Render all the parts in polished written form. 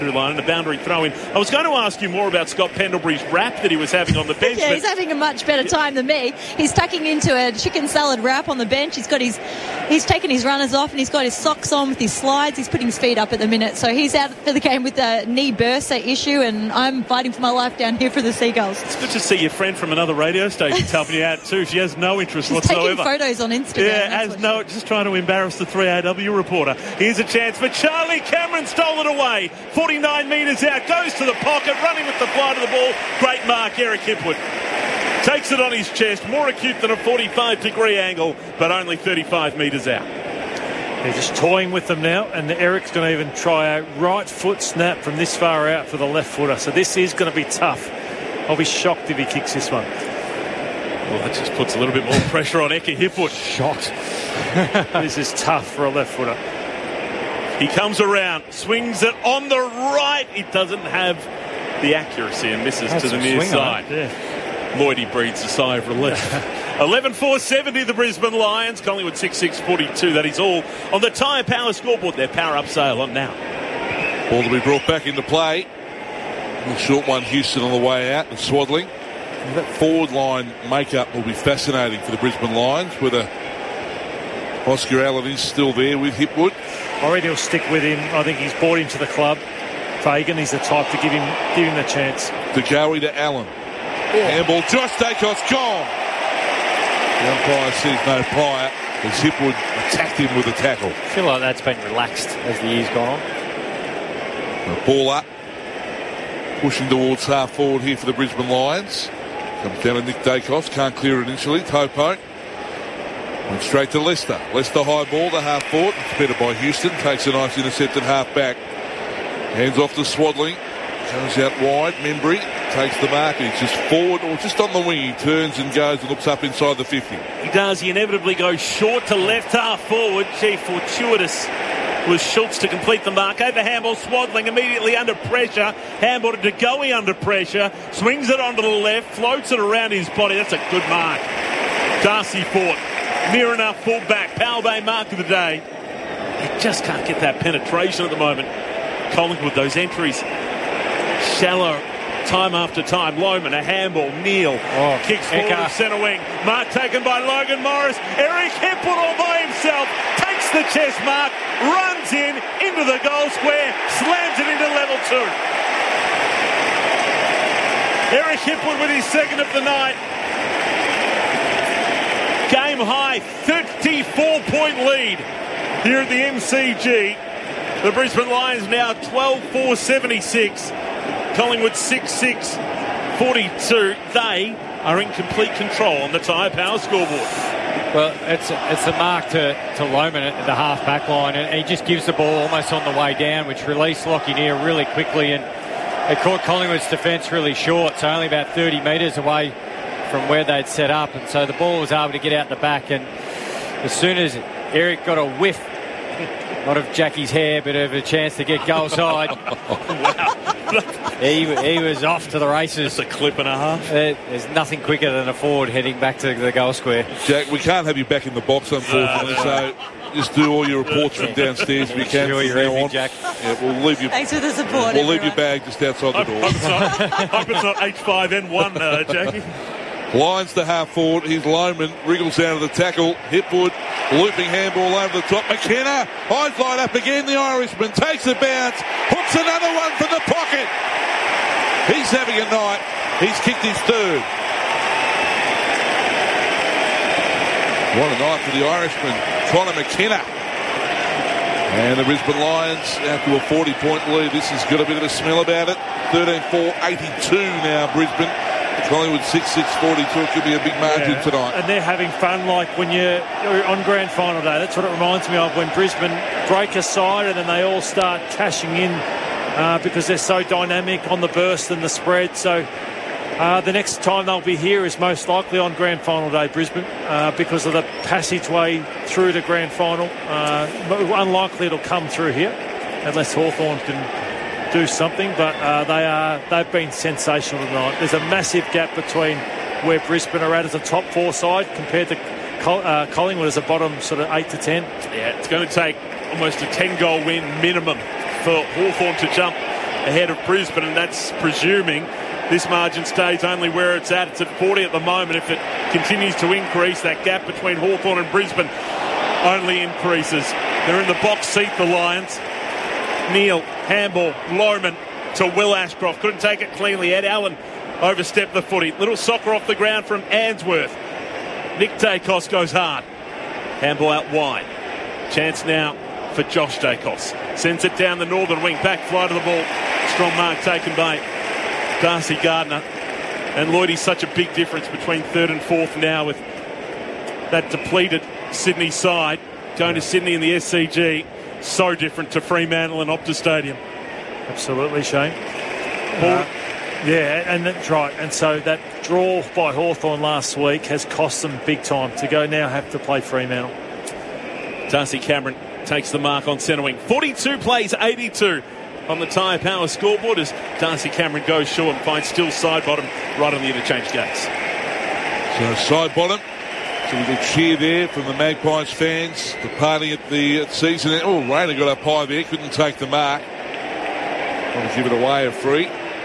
line and a boundary throw in. I was going to ask you more about Scott Pendlebury's wrap that he was having on the bench. Yeah, he's having a much better time than me. He's tucking into a chicken salad wrap on the bench. He's taken his runners off and he's got his socks on with his slides. He's putting his feet up at the minute. So he's out for the game with a knee bursa issue, and I'm fighting for my life down here for the Seagulls. It's good to see your friend from another radio station helping you out too. She has no interest She's whatsoever. Taking photos on Instagram. Just trying to embarrass the 3AW reporter. Here's a chance for Charlie Cameron. Stole it away. 49 metres out. Goes to the pocket. Running with the flight of the ball. Great mark, Eric Hipwood. Takes it on his chest. More acute than a 45-degree angle, but only 35 metres out. They're just toying with them now, and Eric's going to even try a right foot snap from this far out for the left footer. So this is going to be tough. I'll be shocked if he kicks this one. Well, that just puts a little bit more pressure on Eka Hipwood. Shocked. This is tough for a left footer. He comes around, swings it on the right. He doesn't have the accuracy and misses to the near side. Yeah. Lloydie breathes a sigh of relief. 11-4-70 the Brisbane Lions. Collingwood 6-6-42. That is all on the Tyre Power scoreboard. Their power-up sale on now. Ball to be brought back into play. A short one, Houston on the way out and Swaddling. And that forward line makeup will be fascinating for the Brisbane Lions, whether Oscar Allen is still there with Hipwood. I reckon he'll stick with him. I think he's bought into the club. Fagan, he's the type to give him the chance. DeGoey to Allen. Handball, Josh Dacos gone. The umpire says no prior as Hipwood attacked him with a tackle. I feel like that's been relaxed as the year's gone on. The ball up. Pushing towards half forward here for the Brisbane Lions. Comes down to Nick Dacos. Can't clear it initially. Topo. Went straight to Lester. Lester high ball to half forward. It's better by Houston. Takes a nice intercepted half back. Hands off to Swaddling. Goes out wide. Membry takes the mark. He's just forward or just on the wing. He turns and goes and looks up inside the 50. He does. He inevitably goes short to left half forward. Gee, fortuitous was Schultz to complete the mark. Over handball, Swaddling immediately under pressure. Handball to DeGoey under pressure. Swings it onto the left. Floats it around his body. That's a good mark. Darcy Fort. Near enough full back. Power Bay mark of the day. He just can't get that penetration at the moment. Collingwood, those entries shallow time after time. Loman, a handball. Neal kicks forward to centre wing. Mark taken by Logan Morris. Eric Hipwood all by himself. Takes the chest mark. Runs into the goal square. Slams it into level 2. Eric Hipwood with his second of the night. Game high 34-point lead here at the MCG. The Brisbane Lions now 12-4-76. Collingwood 6-6-42. They are in complete control on the Tyre Power scoreboard. Well, it's a mark to Loman at the half-back line, and he just gives the ball almost on the way down, which released Lockyer really quickly, and it caught Collingwood's defence really short, so only about 30 metres away from where they'd set up, and so the ball was able to get out the back, and as soon as Eric got a whiff, not of Jackie's hair, but of a chance to get goal side, he was off to the races. That's a clip and a half. There's nothing quicker than a forward heading back to the goal square. Jack, we can't have you back in the box, unfortunately, so just do all your reports from downstairs if you can. Sure, you're evening, Jack. Yeah, we'll leave you. Thanks for the support. We'll leave your bag just outside the door. Hope it's not H5N1, Jackie. Lions to half forward. Here's Loman. Wriggles down to the tackle. Hipwood. Looping handball over the top. McKenna. Eyes light up again. The Irishman takes a bounce. Hooks another one from the pocket. He's having a night. He's kicked his third. What a night for the Irishman. Connor McKenna. And the Brisbane Lions out to a 40-point lead. This has got a bit of a smell about it. 13-4-82 now, Brisbane. Collingwood 6-6-42. It could be a big margin tonight. And they're having fun like when you're on grand final day. That's what it reminds me of when Brisbane break a side and then they all start cashing in because they're so dynamic on the burst and the spread. So the next time they'll be here is most likely on grand final day, Brisbane, because of the passageway through the grand final. Unlikely it'll come through here unless Hawthorn can do something, but they've been sensational tonight. There's a massive gap between where Brisbane are at as a top 4 side compared to Collingwood as a bottom sort of 8 to 10. Yeah, it's going to take almost a 10-goal win minimum for Hawthorn to jump ahead of Brisbane, and that's presuming this margin stays only where it's at. It's at 40 at the moment. If it continues to increase, that gap between Hawthorn and Brisbane only increases. They're in the box seat, the Lions. Neal, handball, Lohmann to Will Ashcroft. Couldn't take it cleanly. Ed Allen overstepped the footy. Little soccer off the ground from Answorth. Nick Dacos goes hard. Handball out wide. Chance now for Josh Dacos. Sends it down the northern wing. Back fly to the ball. Strong mark taken by Darcy Gardner. And Lloydie's such a big difference between third and fourth now with that depleted Sydney side going to Sydney in the SCG. So different to Fremantle and Optus Stadium. Absolutely, Shane. Yeah, and that's right. And so that draw by Hawthorn last week has cost them big time to go now have to play Fremantle. Darcy Cameron takes the mark on centre wing. 42 plays, 82 on the Tyre Power scoreboard as Darcy Cameron goes short and finds still side bottom right on the interchange gates. So side bottom. So a good cheer there from the Magpies fans departing at the season. Oh, Rayner got up high there, couldn't take the mark. Want to give it away, a free.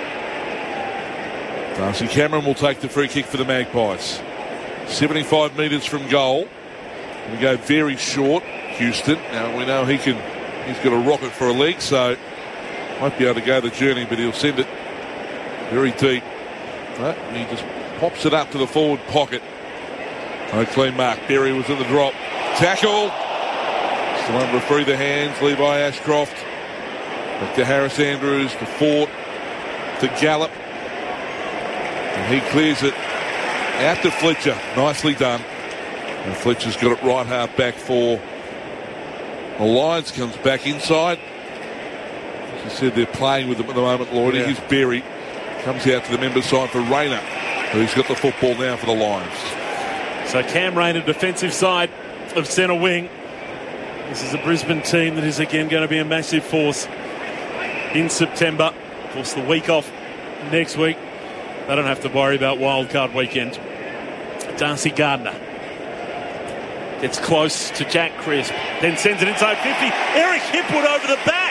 Darcy Cameron will take the free kick for the Magpies. 75 metres from goal. We go very short, Houston. Now we know he's got a rocket for a leg, so won't be able to go the journey, but he'll send it very deep. Right? And he just pops it up to the forward pocket. No clean mark. Berry was in the drop. Tackle. Still under free the hands. Levi Ashcroft. Back to Harris Andrews. To Fort. To Gallup. And he clears it out to Fletcher. Nicely done. And Fletcher's got it right half back for the Lions. Comes back inside. As you said, they're playing with him at the moment, Lloydie. Yeah. Here's Berry. Comes out to the member side for Rayner. Who's got the football now for the Lions. So Cam Rayner, defensive side of centre wing. This is a Brisbane team that is again going to be a massive force in September. Of course, the week off next week. They don't have to worry about wildcard weekend. Darcy Gardner gets close to Jack Crisp, then sends it inside 50. Eric Hipwood over the back.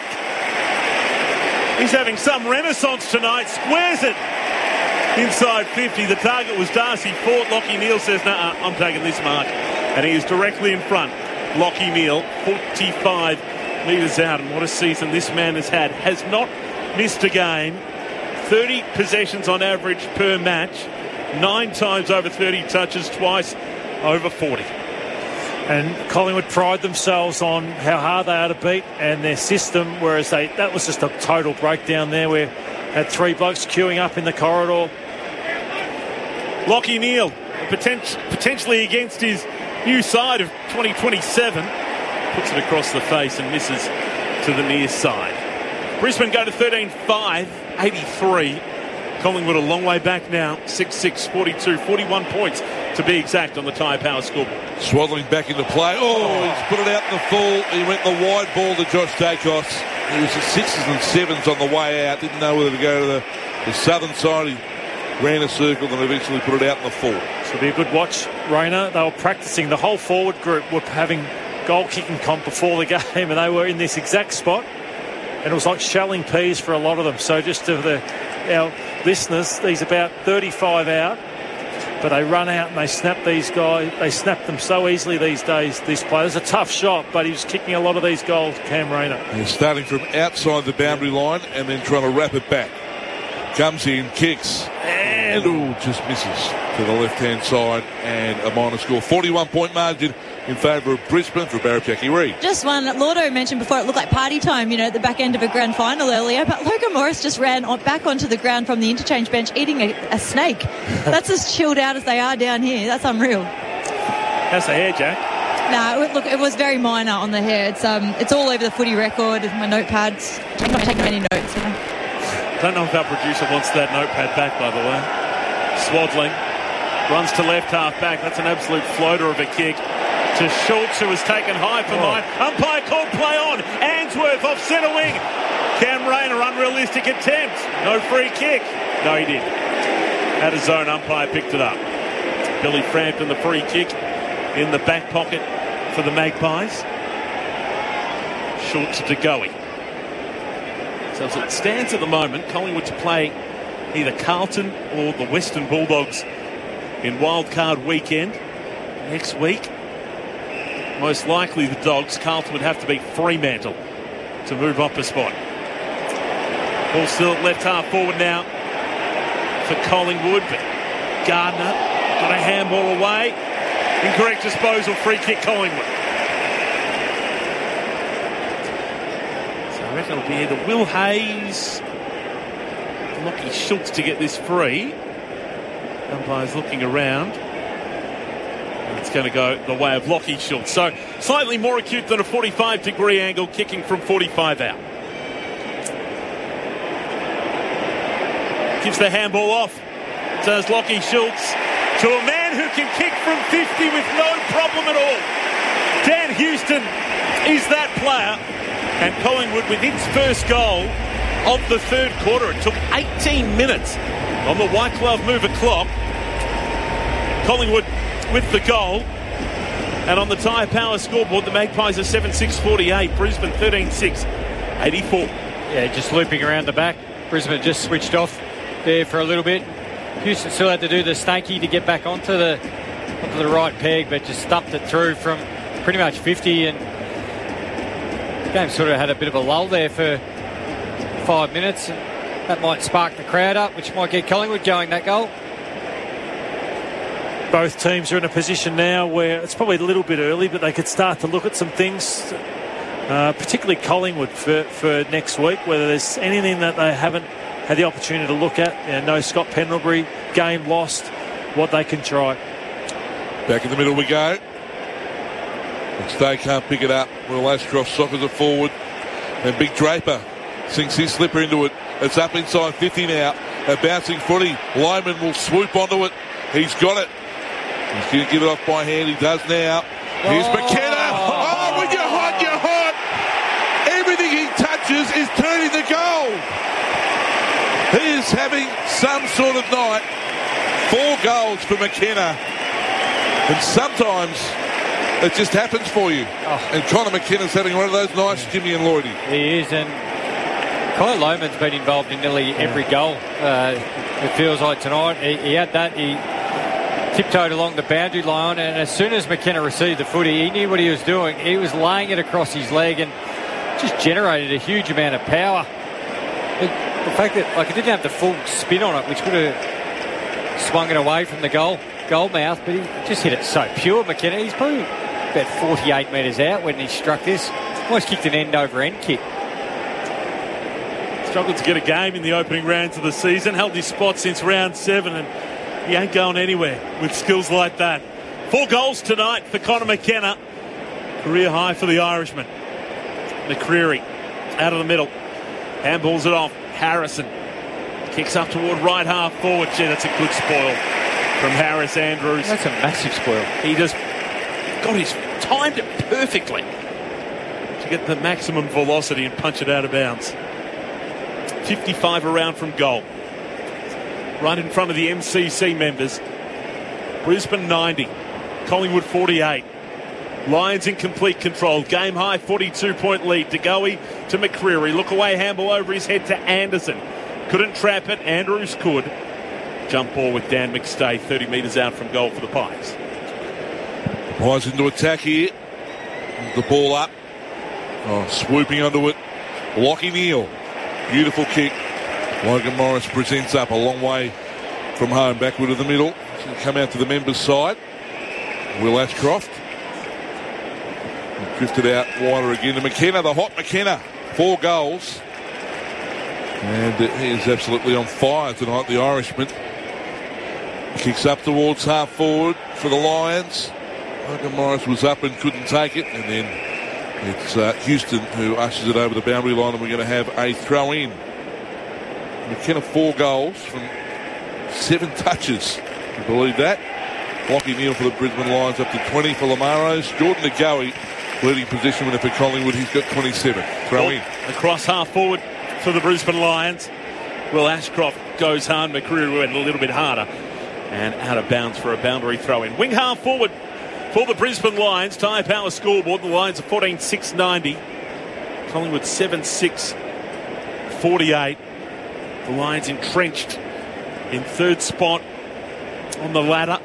He's having some renaissance tonight. Squares it inside 50. The target was Darcy Fort. Lockie Neal says, nah, I'm taking this mark. And he is directly in front. Lockie Neal, 45 metres out. And what a season this man has had. Has not missed a game. 30 possessions on average per match. 9 times over 30 touches, twice over 40. And Collingwood pride themselves on how hard they are to beat and their system, whereas that was just a total breakdown there where had 3 blokes queuing up in the corridor. Lockie Neal, potentially against his new side of 2027, puts it across the face and misses to the near side. Brisbane go to 13-5, 83. Collingwood a long way back now, 6-6, 42, 41 points to be exact on the Tyre Power scoreboard. Swaddling back into play. Oh, he's put it out in the full. He went the wide ball to Josh Dacos. He was at 6s and 7s on the way out. Didn't know whether to go to the southern side. He ran a circle and eventually put it out in the full. This will be a good watch, Rayner. They were practicing. The whole forward group were having goal-kicking comp before the game, and they were in this exact spot. And it was like shelling peas for a lot of them. So just to our listeners, he's about 35 out. But they run out and they snap these guys. They snap them so easily these days, these players. It's a tough shot, but he's kicking a lot of these goals, Cam Rayner. He's starting from outside the boundary line and then trying to wrap it back. Comes in, kicks, and just misses to the left-hand side, and a minor score. 41-point margin in favour of Brisbane for Barry Jackie Reid. Just one, Lordo mentioned before, it looked like party time, at the back end of a grand final earlier, but Logan Morris just ran back onto the ground from the interchange bench eating a snake. That's as chilled out as they are down here. That's unreal. How's the hair, Jack? No, look, it was very minor on the hair. It's all over the footy record. My notepads. I'm not taking any notes. I don't know if our producer wants that notepad back, by the way. Swaddling runs to left half back. That's an absolute floater of a kick to Schultz, who was taken high for mine. Umpire called play on. Answorth off centre wing. Cam Rayner, unrealistic attempt. No free kick. No, he did. Out of zone, umpire picked it up. Billy Frampton, the free kick in the back pocket for the Magpies. Schultz to Goey. So as it stands at the moment, Collingwood to play either Carlton or the Western Bulldogs in wildcard weekend next week. Most likely the Dogs. Carlton would have to beat Fremantle to move up a spot. Ball still at left half forward now for Collingwood, but Gardner got a handball away. Incorrect disposal, free kick Collingwood. So I reckon it'll be either Will Hayes, Lockie Schultz to get this free. Umpire's looking around. And it's going to go the way of Lockie Schultz. So slightly more acute than a 45-degree angle, kicking from 45 out. Gives the handball off. Does Lockie Schultz to a man who can kick from 50 with no problem at all. Dan Houston is that player. And Collingwood with its first goal of the third quarter. It took 18 minutes on the white glove mover clock. Collingwood with the goal. And on the Tyre Power scoreboard, the Magpies are 7-6-48. Brisbane 13-6-84. Yeah, just looping around the back. Brisbane just switched off there for a little bit. Houston still had to do the stanky to get back onto the right peg, but just stumped it through from pretty much 50, and the game sort of had a bit of a lull there for 5 minutes, and that might spark the crowd up, which might get Collingwood going, that goal. Both teams are in a position now where it's probably a little bit early, but they could start to look at some things, particularly Collingwood for next week, whether there's anything that they haven't had the opportunity to look at. No Scott Pendlebury, game lost, what they can try. Back in the middle we go. McStay can't pick it up. Will Ashcroft sockers it forward. And Big Draper sinks his slipper into it. It's up inside 50 now. A bouncing footy. Lyman will swoop onto it. He's got it. He's going to give it off by hand. He does now. Here's McKenna. Oh, when you're hot, you're hot. Everything he touches is turning to gold. He is having some sort of night. 4 goals for McKenna. And sometimes it just happens for you. And Connor McKenna's having one of those nights, Jimmy and Lloydie. He is, and Kyle Lohman's been involved in nearly every goal. It feels like tonight. He had that. He tiptoed along the boundary line, and as soon as McKenna received the footy, he knew what he was doing. He was laying it across his leg and just generated a huge amount of power. The fact that it didn't have the full spin on it, which would have swung it away from the goal mouth, but he just hit it so pure. McKenna, he's probably about 48 metres out when he struck this. Almost kicked an end-over-end kick. Struggled to get a game in the opening rounds of the season. Held his spot since round 7, and he ain't going anywhere with skills like that. 4 goals tonight for Connor McKenna. Career high for the Irishman. McCreary out of the middle. Handballs it off. Harrison kicks up toward right half forward. Gee, that's a good spoil from Harris Andrews. That's a massive spoil. He just timed it perfectly to get the maximum velocity and punch it out of bounds. 55 around from goal. Right in front of the MCC members. Brisbane 90. Collingwood 48. Lions in complete control. Game high 42-point lead. DeGoey to McCreary. Look away, handball over his head to Anderson. Couldn't trap it. Andrews could. Jump ball with Dan McStay 30 metres out from goal for the Pies. Pies into attack here. The ball up. Swooping onto it. Lockie Neal. Beautiful kick. Logan Morris presents up a long way from home. Backward to the middle. Come out to the members' side. Will Ashcroft. Drifted out wider again to McKenna, the hot McKenna. 4 goals. And he is absolutely on fire tonight, the Irishman. Kicks up towards half forward for the Lions. Logan Morris was up and couldn't take it. And then it's Houston who ushers it over the boundary line, and we're going to have a throw in. McKenna 4 goals from 7 touches. You believe that? Lockie Neal for the Brisbane Lions up to 20 for Lamaros. Jordan DeGoey leading position winner for Collingwood. He's got 27. Throw in. Across half forward for the Brisbane Lions. Will Ashcroft goes hard. McCreary went a little bit harder. And out of bounds for a boundary throw in. Wing half forward for the Brisbane Lions. Tyre Power scoreboard. The Lions are 14-6-90. Collingwood 7-6-48. 46-48. The Lions entrenched in third spot on the ladder.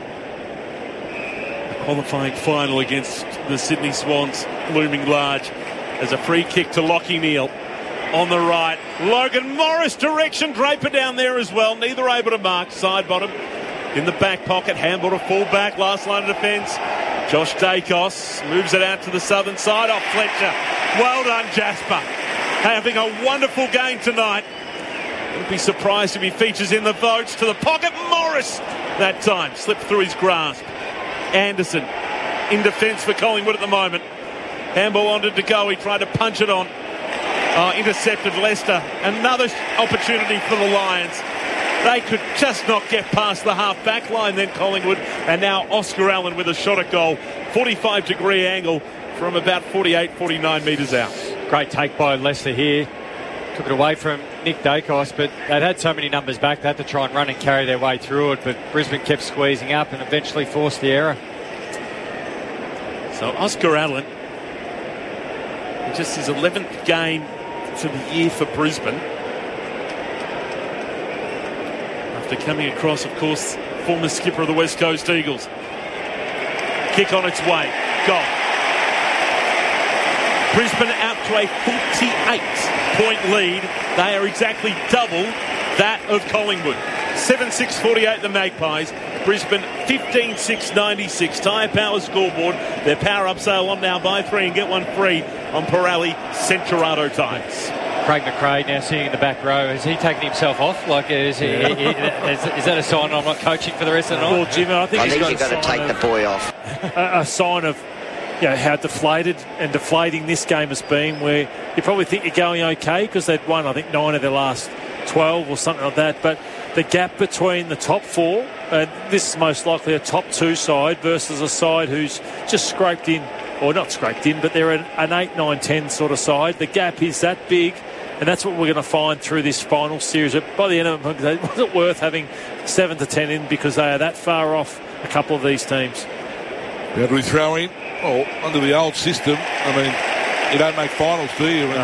The qualifying final against the Sydney Swans looming large as a free kick to Lachie Neale on the right. Logan Morris direction. Draper down there as well. Neither able to mark. Side bottom in the back pocket. Handball to full back. Last line of defence. Josh Dacos moves it out to the southern side off Fletcher. Well done, Jasper. Having a wonderful game tonight. Wouldn't be surprised if he features in the votes. To the pocket. Morris that time slipped through his grasp. Anderson in defence for Collingwood at the moment. Handball on to Degoe. Tried to punch it on. Intercepted Leicester. Another opportunity for the Lions. They could just not get past the half-back line then, Collingwood. And now Oscar Allen with a shot at goal. 45-degree angle from about 48, 49 metres out. Great take by Leicester here. Took it away from Nick Dacos, but they'd had so many numbers back, they had to try and run and carry their way through it, but Brisbane kept squeezing up and eventually forced the error. So Oscar Allen, just his 11th game for the year for Brisbane. After coming across, of course, former skipper of the West Coast Eagles. Kick on its way. Goal. Brisbane out to a 48-point lead. They are exactly double that of Collingwood. 7-6-48 the Magpies. Brisbane 15-6-96. Tyre Power scoreboard. Their power-up sale on now. Buy 3 and get 1 free on Pirelli Centurado tyres. Craig McRae now sitting in the back row. Has he taken himself off? Like, is that a sign I'm not coaching for the rest of the night? Well, Jimmy, I think you've got to take the boy off. A sign of how deflated and deflating this game has been, where you probably think you're going okay because they'd won, I think, 9 of their last 12 or something like that. But the gap between the top 4, this is most likely a top 2 side versus a side who's just scraped in, or not scraped in, but they're an 8, 9, 10 sort of side. The gap is that big, and that's what we're going to find through this final series. By the end of it, was it worth having 7 to 10 in because they are that far off a couple of these teams? Boundary throw in. Well, under the old system, I mean, you don't make finals, do you? No.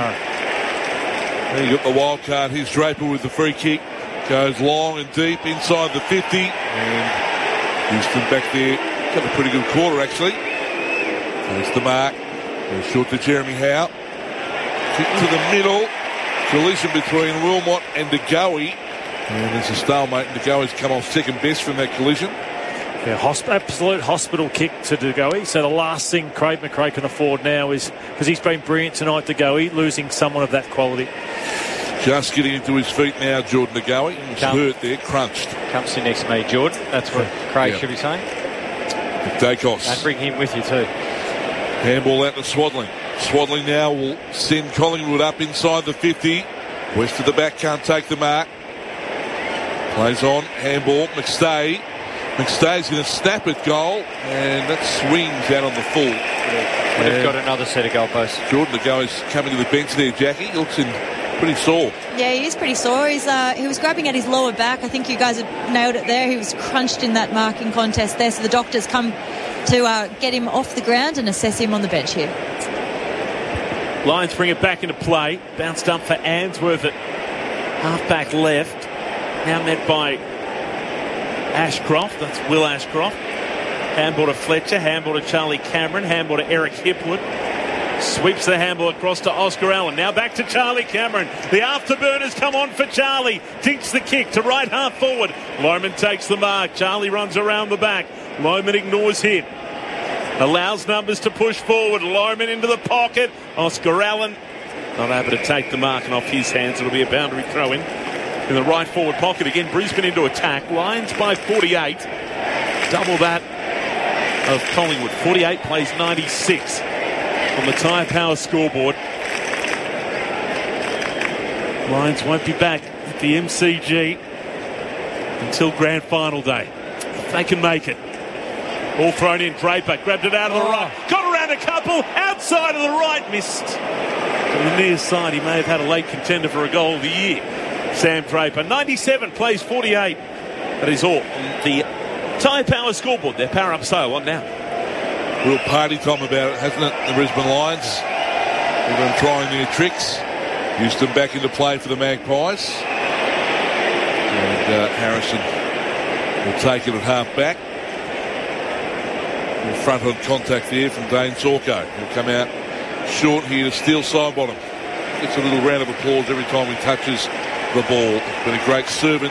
Then you got the wild card. Here's Draper with the free kick. Goes long and deep inside the 50. And Houston back there. Got a pretty good quarter, actually. There's the mark. Goes short to Jeremy Howe. Kick to the middle. Collision between Wilmot and Degoe. And there's a stalemate. And Degoe's come off second best from that collision. Yeah, absolute hospital kick to Degoe. So the last thing Craig McRae can afford now is, because he's been brilliant tonight, Degoe, losing someone of that quality. Just getting into his feet now, Jordan Degoe. He's hurt there, crunched. Come sit next to me, Jordan. That's what Craig should be saying. Dacos. And bring him with you too. Handball out to Swadling. Swadling now will send Collingwood up inside the 50. West of the back can't take the mark. Plays on. Handball. McStay. McStay's going to snap at goal, and that swings out on the full. Would have got another set of goalposts. Jordan Degoe's coming to the bench there, Jackie. He looks in pretty sore. Yeah, he is pretty sore. He was grabbing at his lower back. I think you guys have nailed it there. He was crunched in that marking contest there, so the doctors come to get him off the ground and assess him on the bench here. Lions bring it back into play. Bounced up for Answorth at half-back left. Now met by Ashcroft. That's Will Ashcroft. Handball to Fletcher. Handball to Charlie Cameron. Handball to Eric Hipwood. Sweeps the handball across to Oscar Allen. Now back to Charlie Cameron. The afterburners come on for Charlie. Dinks the kick to right half forward. Lohman takes the mark. Charlie runs around the back. Lohman ignores hit. Allows numbers to push forward. Lohman into the pocket. Oscar Allen not able to take the mark, and off his hands it'll be a boundary throw in the right forward pocket. Again, Brisbane into attack. Lions by 48. Double that of Collingwood. 48 plays 96 on the Tyre Power scoreboard. Lions won't be back at the MCG until grand final day, if they can make it. All thrown in. Draper grabbed it out of the right. Got around a couple. Outside of the right. Missed. To the near side. He may have had a late contender for a goal of the year. Sam Draper. 97 plays 48. That is all on the Tyre Power scoreboard. Their power-up sale on now. Real party time about it, hasn't it? The Brisbane Lions. They've been trying new tricks. Houston back into play for the Magpies. And Harrison will take it at half back. In front on contact there from Dane Zorko. He'll come out short here to steal side bottom. Gets a little round of applause every time he touches the ball. He's been a great servant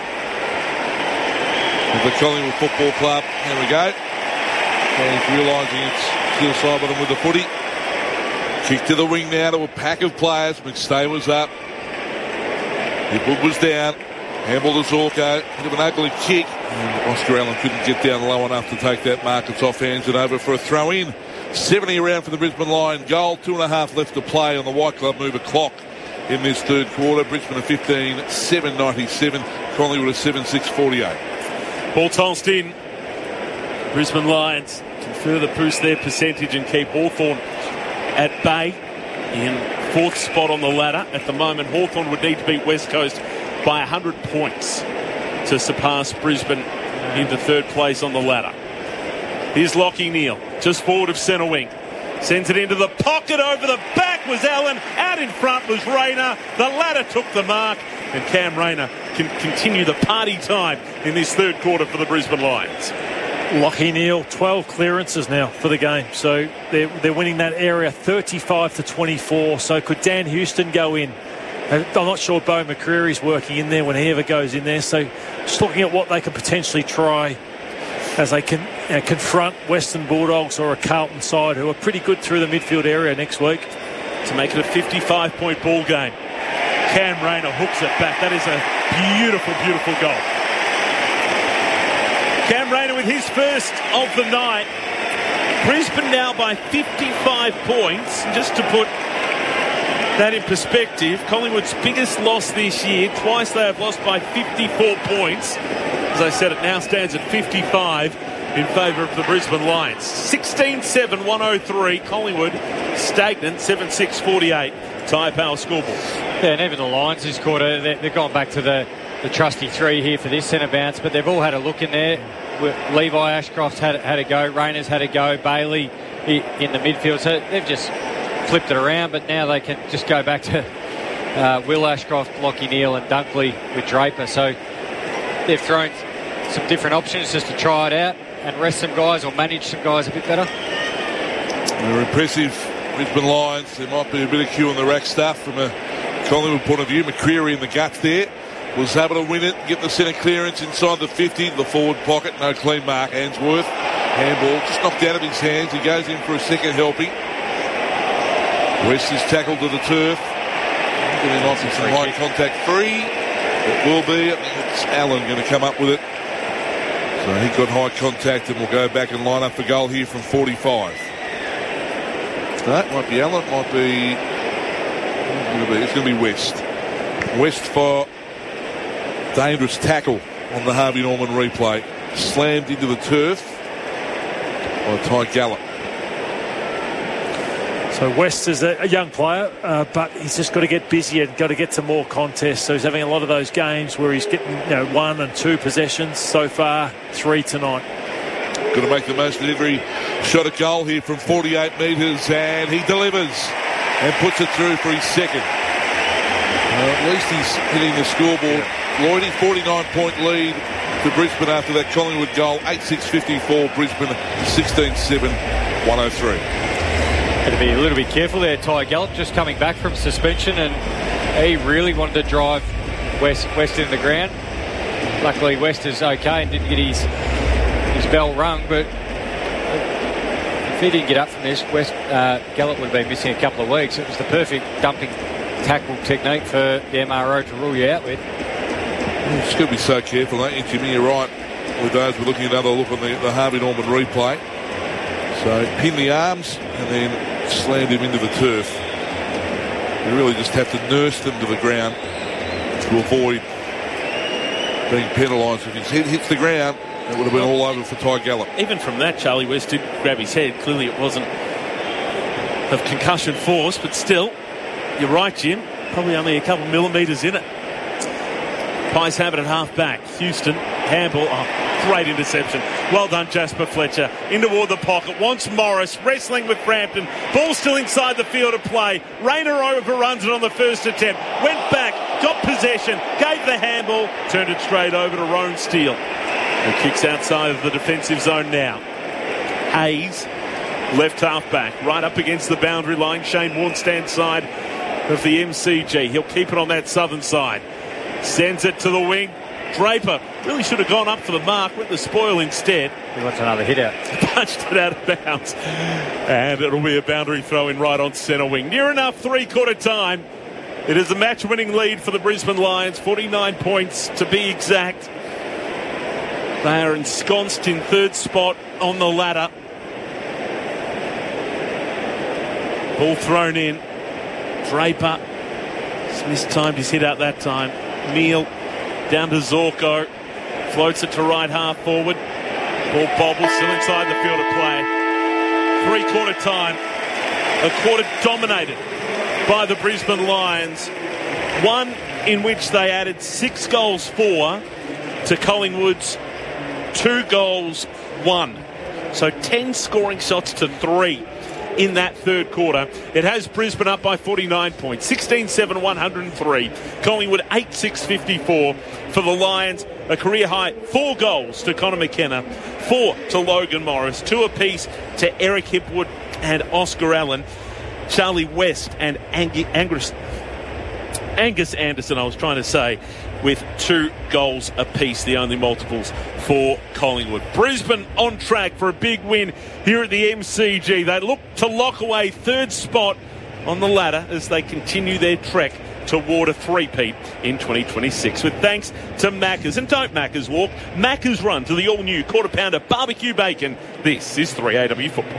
of the Collingwood Football Club. There we go. And he's realising it's steal side bottom with the footy. Kick to the wing now to a pack of players. McStay was up. Hipwood was down. Handball to Zorko. Bit of an ugly kick. And Oscar Allen couldn't get down low enough to take that mark. It's off hands and over for a throw in. 70 around for the Brisbane Lion. Goal, 2.5 left to play on the White Club Mover clock in this third quarter. Brisbane a 15-7-97. Collingwood a 7-6-48. Ball tossed in. Brisbane Lions can further boost their percentage and keep Hawthorn at bay in fourth spot on the ladder. At the moment, Hawthorn would need to beat West Coast by 100 points to surpass Brisbane into third place on the ladder. Here's Lachie Neale, just forward of centre wing. Sends it into the pocket, over the back was Allen, out in front was Rayner. The ladder took the mark, and Cam Rayner can continue the party time in this third quarter for the Brisbane Lions. Lachie Neale, 12 clearances now for the game. So they're winning that area 35-24. So could Dan Houston go in? I'm not sure Beau McCreary's working in there when he ever goes in there. So just looking at what they could potentially try as they can confront Western Bulldogs or a Carlton side who are pretty good through the midfield area next week. To make it a 55-point ball game. Cam Rayner hooks it back. That is a beautiful, beautiful goal. Cam Rayner with his first of the night. Brisbane now by 55 points. Just to put that in perspective, Collingwood's biggest loss this year. Twice they have lost by 54 points. As I said, it now stands at 55 in favour of the Brisbane Lions. 16-7-103. Collingwood stagnant, 7-6-48. Tyre Power scoreboard. Yeah, and even the Lions this quarter, they've gone back to the trusty three here for this centre bounce, but they've all had a look in there. Levi Ashcroft's had a go, Rayner's had a go, Bailey in the midfield, so they've just flipped it around, but now they can just go back to Will Ashcroft, Lachie Neale and Dunkley with Draper. So they've thrown some different options just to try it out and rest some guys or manage some guys a bit better. They're impressive, Brisbane Lions. There might be a bit of cue on the rack stuff from a Collingwood point of view. McCreary in the guts there. Was able to win it, get the centre clearance inside the 50, the forward pocket, no clean mark. Ainsworth, handball, just knocked out of his hands. He goes in for a second helping. West is tackled to the turf. Getting off with some high contact free. It will be. I think it's Allen going to come up with it. So he got high contact and will go back and line up for goal here from 45. No, it might be Allen, it might be. It's going to be West. West for dangerous tackle on the Harvey Norman replay. Slammed into the turf by Ty Gallup. So West is a young player, but he's just got to get busier and got to get some more contests. So he's having a lot of those games where he's getting 1 and 2 possessions. So far, 3 tonight. Got to make the most of every shot at goal here from 48 metres, and he delivers and puts it through for his second. At least he's hitting the scoreboard. Yeah. Lloydie, 49-point lead to Brisbane after that Collingwood goal. 8-6-54, Brisbane 16-7-103. Got to be a little bit careful there. Ty Gallup just coming back from suspension, and he really wanted to drive West into the ground. Luckily, West is okay and didn't get his bell rung, but if he didn't get up from this, Gallup would have been missing a couple of weeks. It was the perfect dumping tackle technique for the MRO to rule you out with. You just got to be so careful, don't you, Jimmy? You're right. With those, we're looking at another look on the Harvey Norman replay. So pin the arms and then slammed him into the turf. You really just have to nurse them to the ground to avoid being penalised. If his head hits the ground, it would have been all over for Ty Gallup. Even from that, Charlie West did grab his head. Clearly it wasn't of concussion force, but still, you're right, Jim. Probably only a couple millimetres in it. Pies have it at half back. Houston, handball, great interception. Well done, Jasper Fletcher. In toward the pocket. Wants Morris. Wrestling with Frampton. Ball still inside the field of play. Rayner overruns it on the first attempt. Went back. Got possession. Gave the handball. Turned it straight over to Roan Steele. Who kicks outside of the defensive zone now. Hayes, left half back. Right up against the boundary line. Shane Warnstand side of the MCG. He'll keep it on that southern side. Sends it to the wing. Draper really should have gone up for the mark. Went the spoil instead. He wants another hit out. Punched it out of bounds. And it'll be a boundary throw in right on centre wing. Near enough three-quarter time. It is a match-winning lead for the Brisbane Lions. 49 points to be exact. They are ensconced in third spot on the ladder. Ball thrown in. Draper. Mistimed his hit out that time. Neal down to Zorko. Floats it to right half forward. Ball bobbles still inside the field of play. Three-quarter time. A quarter dominated by the Brisbane Lions. One in which they added 6 goals for to Collingwood's 2 goals 1. So 10 scoring shots to 3 in that third quarter. It has Brisbane up by 49 points. 16-7, 103. Collingwood 8-6, 54. For the Lions, a career high 4 goals to Connor McKenna, 4 to Logan Morris, 2 apiece to Eric Hipwood and Oscar Allen. Charlie West and Angus Anderson, I was trying to say, with 2 goals apiece, the only multiples for Collingwood. Brisbane on track for a big win here at the MCG. They look to lock away third spot on the ladder as they continue their trek toward a three-peat in 2026. With thanks to Macca's. And don't Macca's walk, Macca's run to the all-new quarter-pounder barbecue bacon. This is 3AW Football.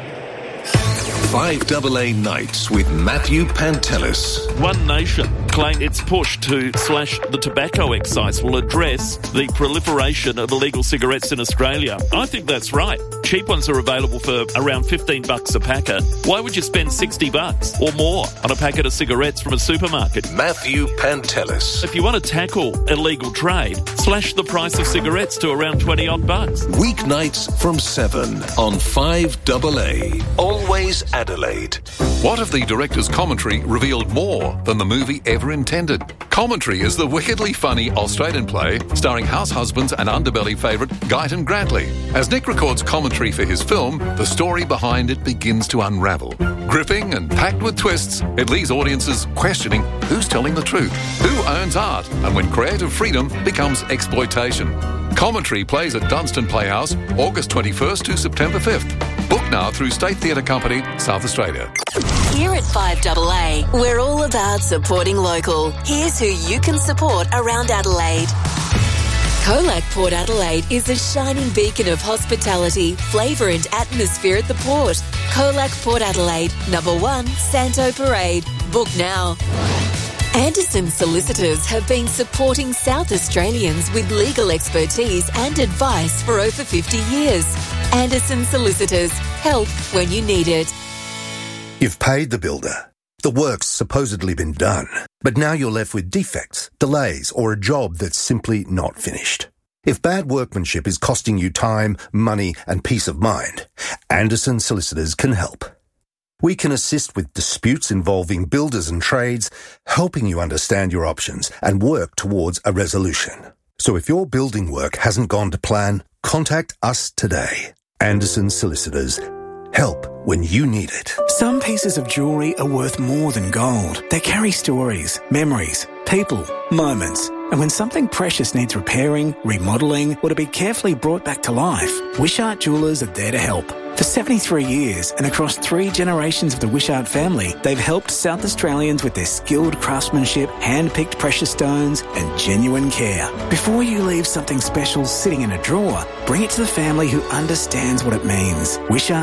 5AA Nights with Matthew Pantelis. One Nation claim its push to slash the tobacco excise will address the proliferation of illegal cigarettes in Australia. I think that's right. Cheap ones are available for around $15 a packet. Why would you spend $60 or more on a packet of cigarettes from a supermarket? Matthew Pantelis. If you want to tackle illegal trade, slash the price of cigarettes to around $20 bucks. Weeknights from 7 on 5AA. Always Adelaide. What if the director's commentary revealed more than the movie ever intended? Commentary is the wickedly funny Australian play starring house husbands and underbelly favourite Guyton Grantley. As Nick records commentary for his film, the story behind it begins to unravel. Gripping and packed with twists, it leaves audiences questioning who's telling the truth, who owns art, and when creative freedom becomes exploitation. Commentary plays at Dunstan Playhouse, August 21st to September 5th. Book now through State Theatre Company, South Australia. Here at 5AA, we're all about supporting local. Here's who you can support around Adelaide. Colac Port Adelaide is a shining beacon of hospitality, flavour and atmosphere at the port. Colac Port Adelaide, number 1, Santo Parade. Book now. Anderson Solicitors have been supporting South Australians with legal expertise and advice for over 50 years. Anderson Solicitors. Help when you need it. You've paid the builder. The work's supposedly been done. But now you're left with defects, delays, or a job that's simply not finished. If bad workmanship is costing you time, money, and peace of mind, Anderson Solicitors can help. We can assist with disputes involving builders and trades, helping you understand your options and work towards a resolution. So if your building work hasn't gone to plan, contact us today. Anderson Solicitors. Help when you need it. Some pieces of jewellery are worth more than gold. They carry stories, memories, people, moments. And when something precious needs repairing, remodelling, or to be carefully brought back to life, Wishart Jewellers are there to help. For 73 years and across 3 generations of the Wishart family, they've helped South Australians with their skilled craftsmanship, hand-picked precious stones and genuine care. Before you leave something special sitting in a drawer, bring it to the family who understands what it means.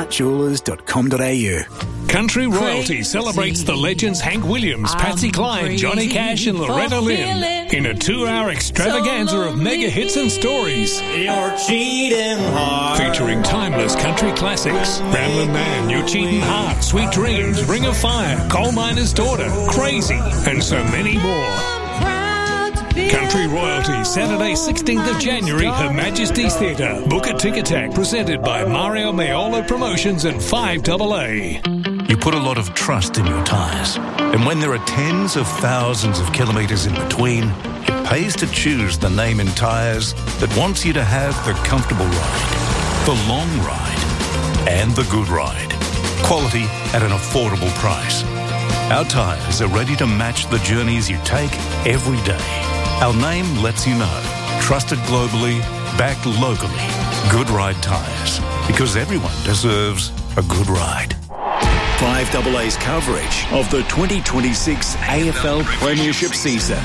WishartJewellers.com.au. Country Royalty celebrates the legends Hank Williams, Patsy Cline, Johnny Cash and Loretta Lynn in a 2-hour extravaganza of mega hits and stories. You're cheating hard. Featuring timeless country classics. Ramblin' Man, You're Cheating Hard, Sweet Dreams, Ring of Fire, Coal Miner's Daughter, Crazy, and so many more. Country Royalty, Saturday 16th of January, Her Majesty's Theatre. Book a Tick Attack, presented by Mario Maiolo Promotions and 5AA. You put a lot of trust in your tyres. And when there are tens of thousands of kilometres in between, it pays to choose the name in tyres that wants you to have the comfortable ride, the long ride, and the good ride. Quality at an affordable price. Our tyres are ready to match the journeys you take every day. Our name lets you know. Trusted globally, backed locally. Good Ride Tyres. Because everyone deserves a good ride. 5AA's coverage of the 2026 AFL Premiership season.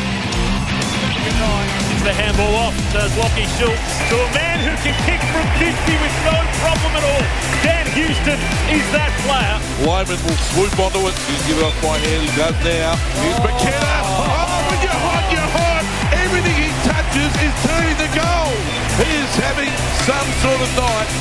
It's the handball off to Lachie Schultz, to a man who can kick from 50 with no problem at all. Dan Houston is that player. Lyman will swoop onto it. He'll give it off by hand. He does now. Here's McKenna. Oh, when you're hot, you're hot. Everything he touches is turning the goal. He is having some sort of night.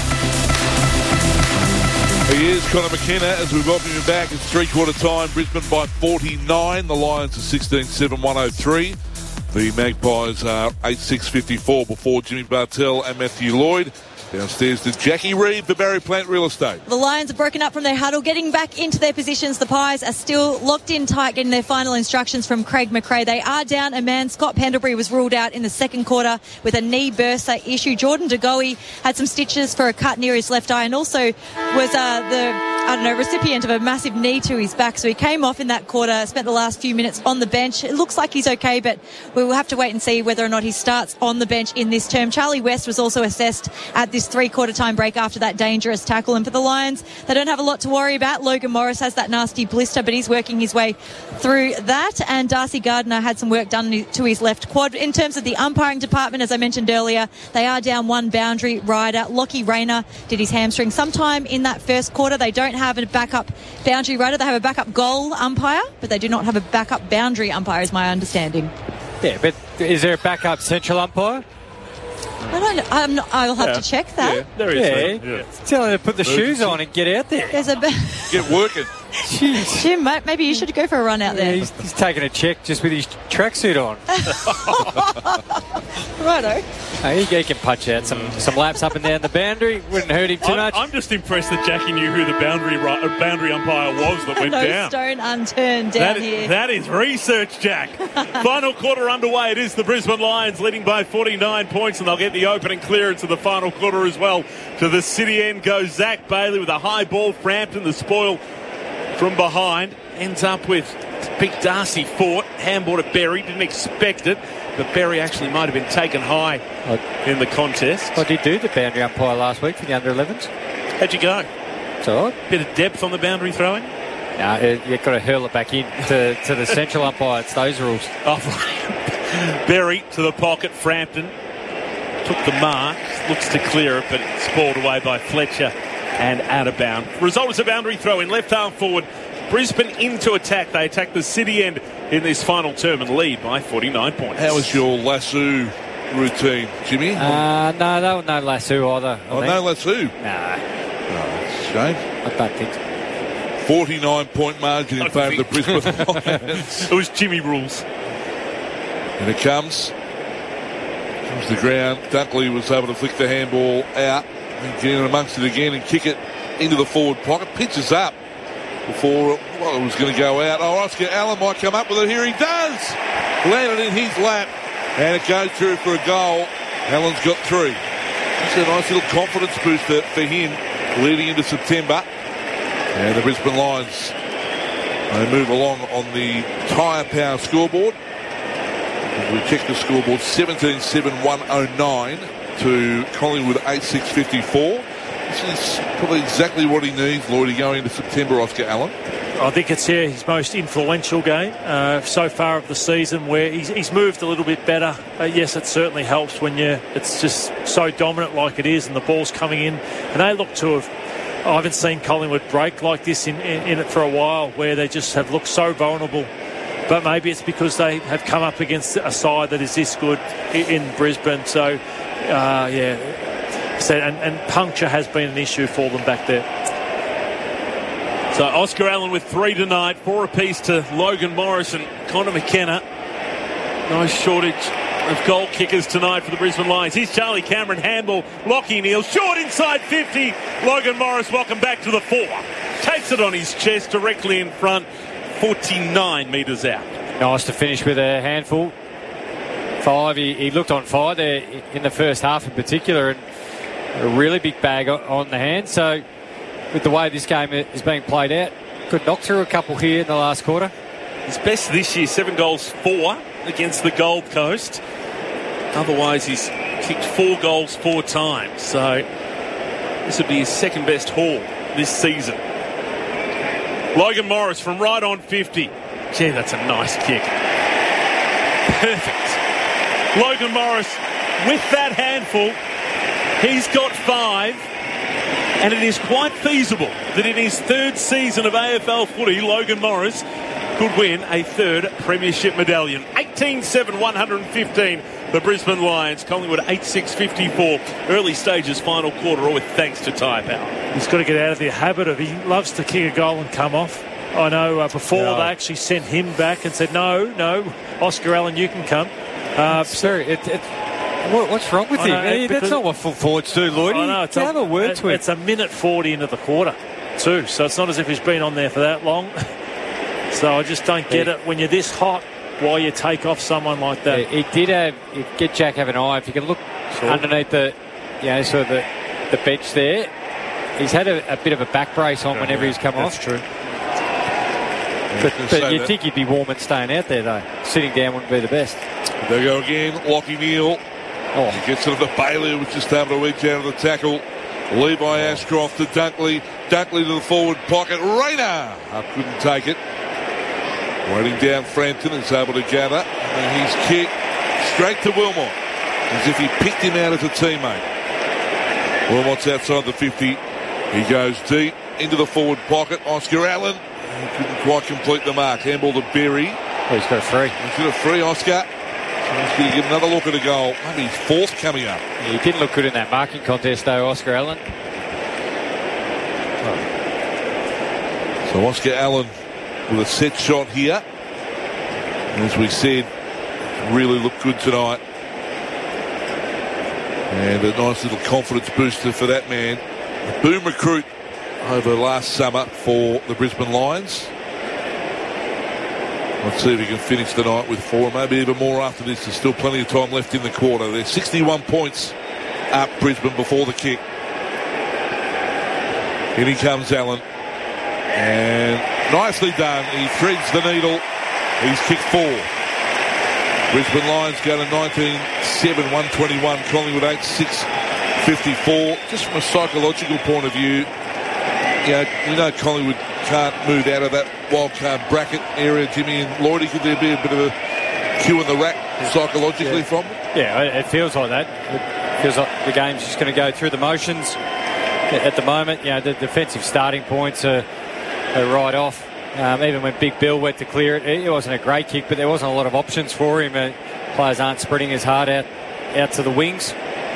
He is Connor McKenna as we welcome him back. It's three-quarter time. Brisbane by 49. The Lions are 16-7, 103. The Magpies are 8-6-54 before Jimmy Bartell and Matthew Lloyd. Downstairs to Jackie Reid for Barry Plant Real Estate. The Lions are broken up from their huddle, getting back into their positions. The Pies are still locked in tight, getting their final instructions from Craig McRae. They are down a man. Scott Pendlebury was ruled out in the second quarter with a knee bursa issue. Jordan De Goey had some stitches for a cut near his left eye and also was recipient of a massive knee to his back. So he came off in that quarter, spent the last few minutes on the bench. It looks like he's okay, but we will have to wait and see whether or not he starts on the bench in this term. Charlie West was also assessed at this three-quarter time break after that dangerous tackle. And for the Lions, they don't have a lot to worry about. Logan Morris has that nasty blister, but he's working his way through that. And Darcy Gardner had some work done to his left quad. In terms of the umpiring department, as I mentioned earlier, they are down one boundary rider. Lockie Rayner did his hamstring sometime in that first quarter. They don't have a backup boundary rider. They have a backup goal umpire, but they do not have a backup boundary umpire, is my understanding. Yeah, but is there a backup central umpire? I don't know. I'll have to check that. Yeah, there is. Yeah. Tell him to put the shoes on and get out there. There's a get working. Jeez. Jim, maybe you should go for a run out there. He's taking a check just with his tracksuit on. Righto. He can punch out some laps up and down the boundary. Wouldn't hurt him too much. I'm just impressed that Jackie knew who the boundary umpire was that went no down. Stone unturned down here. That is research, Jack. Final quarter underway. It is the Brisbane Lions leading by 49 points, and they'll get the opening clearance of the final quarter as well. To the city end goes Zach Bailey with a high ball. Frampton, the spoil from behind, ends up with big Darcy Fort. Handball to Berry. Didn't expect it, but Berry actually might have been taken high in the contest. I did do the boundary umpire last week for the under-11s. How'd you go? It's all right. Bit of depth on the boundary throwing? No, you've got to hurl it back in to the central umpire. It's those rules. Berry to the pocket. Frampton took the mark. Looks to clear it, but it's balled away by Fletcher and out of bound. Result is a boundary throw in left arm forward. Brisbane into attack. They attack the city end in this final term and lead by 49 points. How was your lasso routine, Jimmy? No, no lasso either. No lasso? Nah. It's a shame. I don't think so. 49-point margin in favour of the Brisbane Lions. It was Jimmy rules. And it comes. Comes to the ground. Dunkley was able to flick the handball out. And get in amongst it again and kick it into the forward pocket. Pitches up before it was going to go out. Oh, Oscar Allen might come up with it here. He does! Landed in his lap. And it goes through for a goal. Allen's got through. It's a nice little confidence booster for him leading into September. And the Brisbane Lions, they move along on the Tyre Power scoreboard. As we check the scoreboard, 17-7, 109 to Collingwood 8-6-54. This is probably exactly what he needs, Lloyd, going into September, Oscar Allen. I think it's his most influential game so far of the season, where he's moved a little bit better. Yes, it certainly helps when it's just so dominant like it is and the ball's coming in. And they look to have... I haven't seen Collingwood break like this in it for a while, where they just have looked so vulnerable. But maybe it's because they have come up against a side that is this good in Brisbane. So, and puncture has been an issue for them back there. So Oscar Allen with 3 tonight, 4 apiece to Logan Morris and Connor McKenna. No shortage of goal kickers tonight for the Brisbane Lions. Here's Charlie Cameron, handball, Lockie Neal, short inside 50. Logan Morris, welcome back to the 4. Takes it on his chest, directly in front, 49 metres out. Nice to finish with a handful. 5, he looked on fire there in the first half in particular, and a really big bag on the hand. So with the way this game is being played out, could knock through a couple here in the last quarter. His best this year, 7 goals, 4 against the Gold Coast. Otherwise, he's kicked 4 goals 4 times. So this would be his second best haul this season. Logan Morris from right on 50. Gee, that's a nice kick. Perfect. Logan Morris with that handful. He's got 5. And it is quite feasible that in his 3rd season of AFL footy, Logan Morris could win a 3rd premiership medallion. 18-7, 115, the Brisbane Lions. Collingwood 8-6-54. Early stages, final quarter, all with thanks to Tyre Power. He's got to get out of the habit of, he loves to kick a goal and come off. I know before they actually sent him back and said, no, Oscar Allen, you can come. Sorry, what's wrong with him? That's not what full forwards do, Lloyd. I know, have a word to him. It's a minute 40 into the quarter, too. So it's not as if he's been on there for that long. So I just don't get it when you're this hot. Why you take off someone like that? He did get Jack have an eye. If you can look underneath the bench there, he's had a bit of a back brace on whenever he's come off. That's true. But you'd think he'd be warm and staying out there, though. Sitting down wouldn't be the best. There you go again, Lockie Neal. He gets it to Bailey, which is able to reach out of the tackle. Levi Ashcroft to Dunkley. Dunkley to the forward pocket. Rayner couldn't take it. Waiting down, Frampton is able to gather. And he's kicked straight to Wilmot, as if he picked him out as a teammate. Wilmot's outside the 50. He goes deep into the forward pocket. Oscar Allen, he couldn't quite complete the mark. Handball to Berry. He's got a free. He's got a free, Oscar. He's going to get another look at a goal. Maybe his 4th coming up. He didn't look good in that marking contest, though, Oscar Allen. So Oscar Allen with a set shot here. And as we said, really looked good tonight. And a nice little confidence booster for that man. A boom recruit over last summer for the Brisbane Lions. Let's see if he can finish the night with 4, maybe even more after this. There's still plenty of time left in the quarter. There's 61 points up Brisbane before the kick. In he comes Allen. And nicely done. He threads the needle. He's kicked 4. Brisbane Lions go to 19-7, 121. Collingwood 8-6-54. Just from a psychological point of view, you know Collingwood can't move out of that wildcard bracket area, Jimmy and Lloydie. Could there be a bit of a cue in the rack psychologically from them? Yeah, it feels like that. It feels like the game's just going to go through the motions at the moment. The defensive starting points are right off. Even when Big Bill went to clear it, it wasn't a great kick, but there wasn't a lot of options for him. Players aren't spreading his heart out to the wings.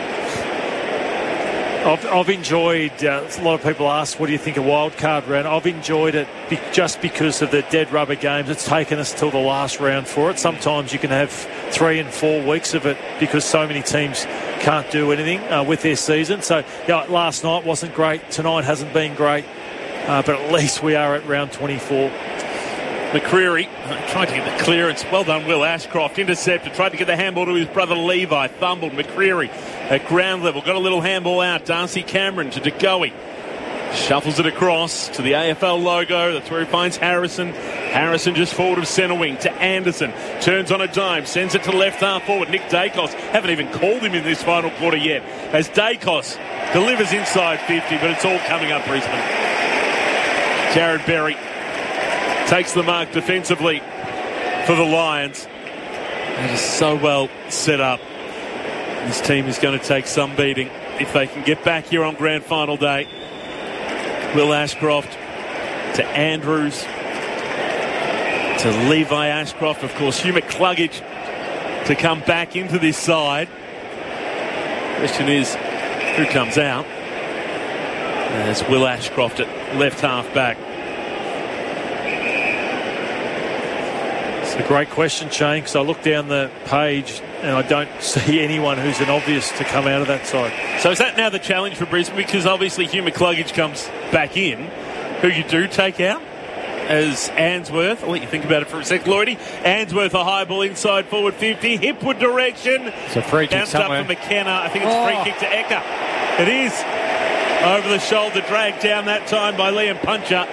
I've enjoyed, a lot of people ask, what do you think of wildcard round? I've enjoyed it just because of the dead rubber games. It's taken us till the last round for it. Sometimes you can have 3 and 4 weeks of it because so many teams can't do anything with their season. So last night wasn't great. Tonight hasn't been great. But at least we are at round 24. McCreary tried to get the clearance. Well done, Will Ashcroft. Intercepted. Tried to get the handball to his brother Levi. Fumbled. McCreary at ground level. Got a little handball out. Darcy Cameron to DeGoey. Shuffles it across to the AFL logo. That's where he finds Harrison. Harrison just forward of centre wing to Anderson. Turns on a dime. Sends it to left half forward. Nick Dacos. Haven't even called him in this final quarter yet. As Dacos delivers inside 50, but it's all coming up Brisbane. Jared Berry takes the mark defensively for the Lions. It is so well set up. This team is going to take some beating if they can get back here on grand final day. Will Ashcroft to Andrews to Levi Ashcroft. Of course, Hugh McCluggage to come back into this side. Question is, who comes out? As Will Ashcroft at left half back. It's a great question, Shane, because I look down the page and I don't see anyone who's an obvious to come out of that side. So is that now the challenge for Brisbane? Because obviously Hugh McCluggage comes back in. Who you do take out as Answorth. I'll let you think about it for a sec, Lloydie. Answorth, a high ball inside forward 50. Hipwood direction. It's a free kick somewhere. Up for McKenna. I think it's a free kick to Eka. It is. Over the shoulder, dragged down that time by Liam Puncher.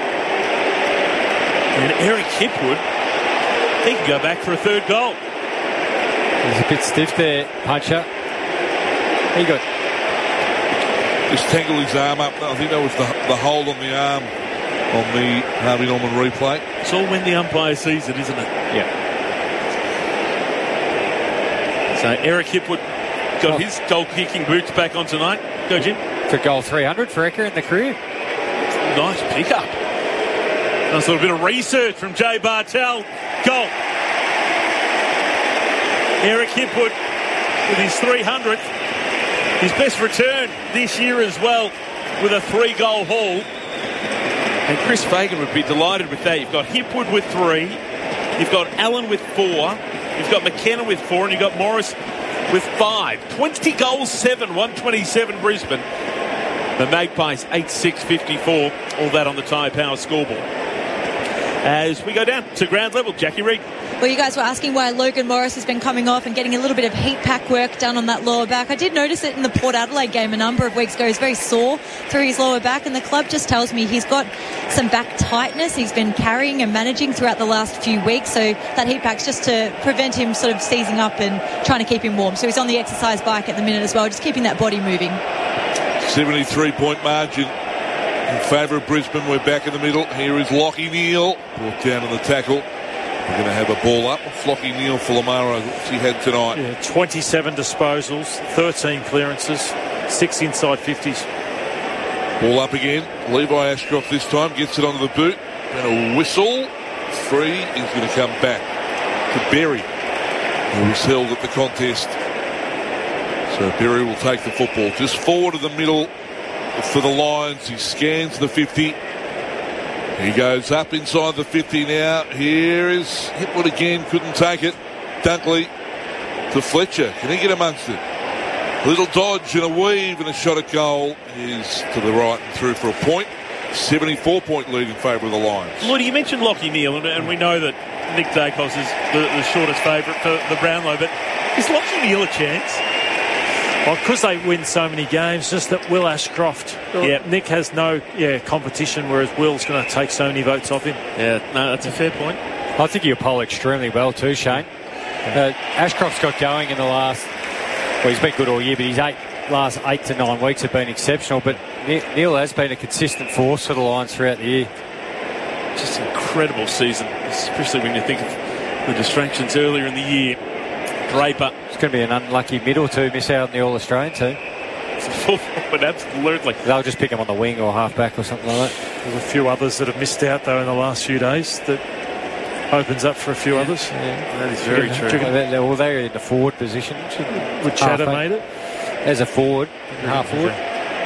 And Eric Hipwood, he can go back for a third goal. He's a bit stiff there, Puncher. He got... Just tangled his arm up. I think that was the hold on the arm on the Harvey Norman replay. It's all when the umpire sees it, isn't it? Yeah. So Eric Hipwood got his goal-kicking boots back on tonight. Go, Jim. For goal 300 for Eka in the career. Nice pickup. Nice little bit of research from Jay Bartel. Goal. Eric Hipwood with his 300th. His best return this year as well with a 3-goal haul. And Chris Fagan would be delighted with that. You've got Hipwood with 3. You've got Allen with 4. You've got McKenna with 4. And you've got Morris with 5. 20 goals, 7. 127 Brisbane. The Magpies 8-6-54. All that on the Tyre Power scoreboard. As we go down to ground level, Jackie Reid. Well, you guys were asking why Logan Morris has been coming off and getting a little bit of heat pack work done on that lower back. I did notice it in the Port Adelaide game a number of weeks ago. He's very sore through his lower back, and the club just tells me he's got some back tightness he's been carrying and managing throughout the last few weeks. So that heat pack's just to prevent him sort of seizing up and trying to keep him warm. So he's on the exercise bike at the minute as well, just keeping that body moving. 73-point margin in favour of Brisbane. We're back in the middle. Here is Lockie Neal. Brought down in the tackle. We're going to have a ball up. Flockie Neal for Lamaro, which he had tonight. Yeah, 27 disposals, 13 clearances, 6 inside 50s. Ball up again. Levi Ashcroft this time gets it onto the boot. And a whistle. Free is going to come back to Berry, who was held at the contest. So Berry will take the football just forward of the middle for the Lions. He scans the 50. He goes up inside the 50 now. Here is Hipwood again. Couldn't take it. Dunkley to Fletcher. Can he get amongst it? A little dodge and a weave and a shot at goal. Is to the right and through for a point. 74-point lead in favour of the Lions. Lloyd, you mentioned Lockie Neal, and we know that Nick Dacos is the shortest favourite for the Brownlow, but is Lockie Neal a chance? Well, because they win so many games, just that Will Ashcroft, Nick has no competition, whereas Will's going to take so many votes off him. Yeah, no, that's a fair point. I think he'll poll extremely well too, Shane. Ashcroft's got going in the last... Well, he's been good all year, but his last 8 to 9 weeks have been exceptional. But Neal has been a consistent force for the Lions throughout the year. Just an incredible season, especially when you think of the distractions earlier in the year. Draper. It's going to be an unlucky middle to miss out on the All-Australian team. But absolutely. They'll just pick him on the wing or half-back or something like that. There's a few others that have missed out, though, in the last few days that opens up for a few others. Yeah, that is very true. Well, they're in the forward position. Would Chatter made it? As a forward, half forward.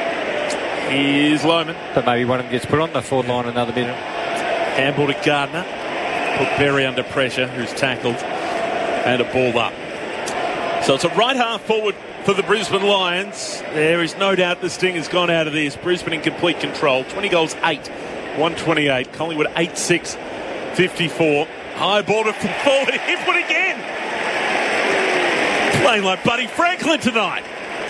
Here's Lohman. But maybe one of them gets put on the forward line another minute. Handball to Gardner. Put Berry under pressure, who's tackled. And a ball up. So it's a right half forward for the Brisbane Lions. There is no doubt the sting has gone out of this. Brisbane in complete control. 20 goals, 8. 128. Collingwood 8-6-54. High ball to forward. Hipwood again. Playing like Buddy Franklin tonight.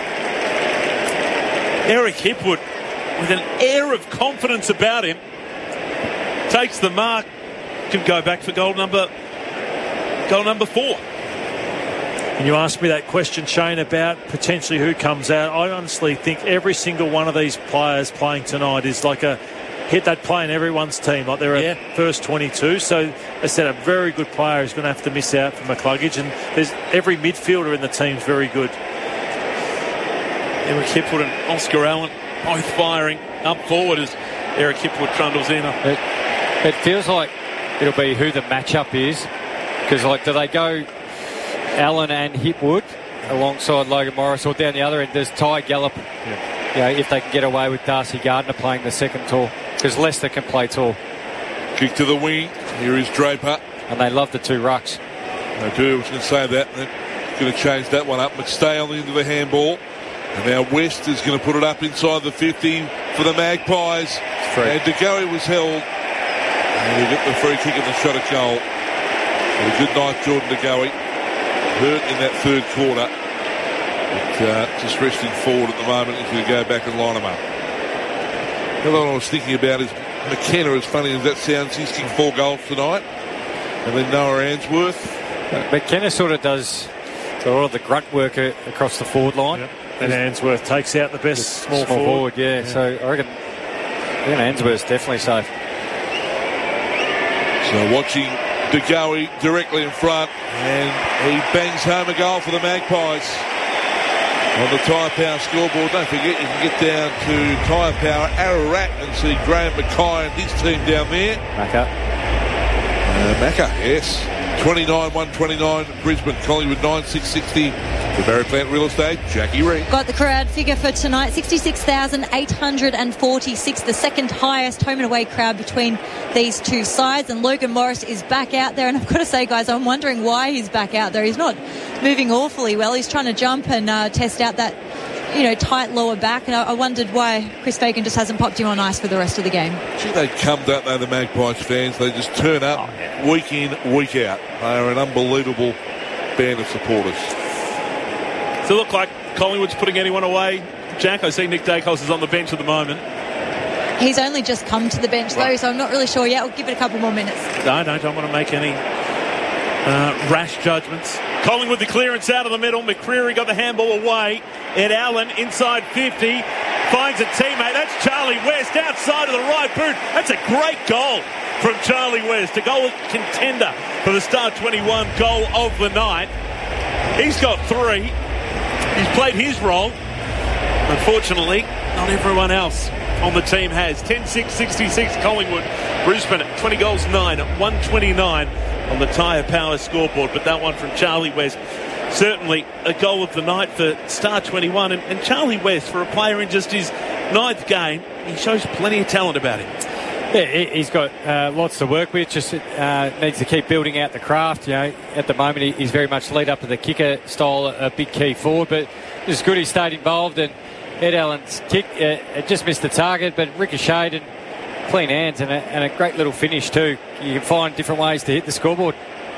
Eric Hipwood with an air of confidence about him. Takes the mark. Could go back for goal number 4. And you asked me that question, Shane, about potentially who comes out. I honestly think every single one of these players playing tonight is like a hit they'd play in everyone's team. Like they're a first 22. So I said a very good player is going to have to miss out from McCluggage. And there's every midfielder in the team's very good. Eric Hipwood and Oscar Allen both firing up forward as Eric Hipwood trundles in. It feels like it'll be who the matchup is. Because, like, do they go Allen and Hipwood alongside Logan Morris, or down the other end there's Ty Gallop, if they can get away with Darcy Gardner playing the second tall, because Leicester can play tall. Kick to the wing. Here is Draper. And they love the two rucks. They do. I was going to say that. They're going to change that one up. McStay on the end of the handball. And now West is going to put it up inside the 50 for the Magpies. And DeGoey was held. And we get the free kick and the shot at goal. And a good night, Jordan DeGoey. Hurt in that third quarter. But, just resting forward at the moment. He's going to go back and line him up. The other one I was thinking about is McKenna, as funny as that sounds. He's kicked 4 goals tonight. And then Noah Answorth. McKenna sort of does a lot of the grunt work across the forward line. Yep. And Answorth takes out the best small forward. Yeah. So I reckon Answorth's definitely safe. So watching DeGoey directly in front, and he bangs home a goal for the Magpies. On the Tyre Power scoreboard, don't forget you can get down to Tyre Power Ararat and see Graham Mackay and his team down there. Macca, yes. 29-129 Brisbane, Collingwood 9-660. The Barry Plant Real Estate, Jackie Reid. Got the crowd figure for tonight, 66,846, the second highest home and away crowd between these two sides. And Logan Morris is back out there. And I've got to say, guys, I'm wondering why he's back out there. He's not moving awfully well. He's trying to jump and test out that, tight lower back. And I wondered why Chris Fagan just hasn't popped him on ice for the rest of the game. Gee, they come, don't they, the Magpies fans? They just turn up week in, week out. They are an unbelievable band of supporters. Does it look like Collingwood's putting anyone away? Jack, I see Nick Dacos is on the bench at the moment. He's only just come to the bench, though, so I'm not really sure yet. We'll give it a couple more minutes. No, don't want to make any rash judgments. Collingwood, the clearance out of the middle. McCreary got the handball away. Ed Allen inside 50. Finds a teammate. That's Charlie West outside of the right boot. That's a great goal from Charlie West. A goal contender for the Star 21 goal of the night. He's got 3. He's played his role. Unfortunately, not everyone else on the team has. 10-6-66 Collingwood. Brisbane 20 goals 9 at 129 on the Tyre Power scoreboard. But that one from Charlie West, certainly a goal of the night for Star 21. And Charlie West, for a player in just his 9th game, he shows plenty of talent about him. Yeah, he's got lots to work with. Just needs to keep building out the craft. At the moment he's very much lead up to the kicker style, a big key forward. But it's good he stayed involved. And Ed Allen's kick it just missed the target, but ricocheted and clean hands and a great little finish too. You can find different ways to hit the scoreboard.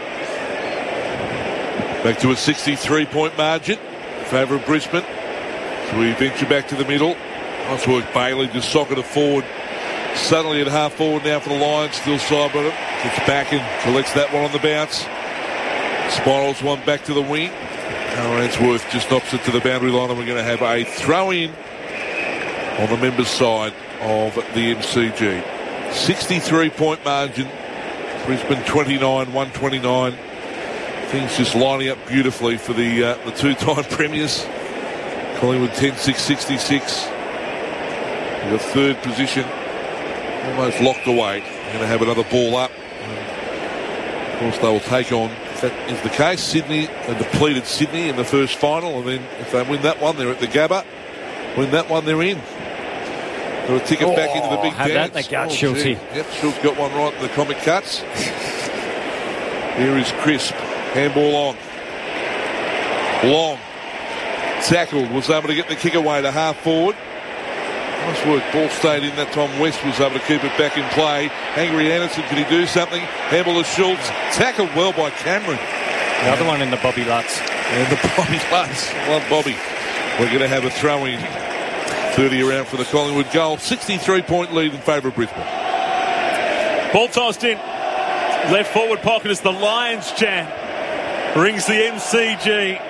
Back to a 63-point margin in favour of Brisbane. So we venture back to the middle. Nice work, Bailey, just socketed forward. Suddenly at half forward now for the Lions, still side with it. Gets back and collects that one on the bounce. Spirals one back to the wing. Answorth just knocks it to the boundary line, and we're going to have a throw-in on the members' side of the MCG. 63-point margin. Brisbane 29-129. Things just lining up beautifully for the two-time premiers. Collingwood 10-6-66. The third position almost locked away. They're going to have another ball up. Of course, they will take on, if that is the case, Sydney, a depleted Sydney in the first final. And then if they win that one, they're at the Gabba. Win that one, they're in. Got a ticket back into the big dance. That in the gut, Schultz. Yep, Schultz got one right in the comic cuts. Here is Crisp. Handball on. Long. Tackled. Was able to get the kick away to half forward. Nice work. Ball stayed in that time. West was able to keep it back in play. Angry Anderson, can he do something? Handball to Schultz. Tackled well by Cameron. The other one in the Bobby Lutz. And the Bobby Lutz. Love Bobby. We're going to have a throw-in. 30 around for the Collingwood goal. 63-point lead in favour of Brisbane. Ball tossed in. Left forward pocket as the Lions chant rings the MCG.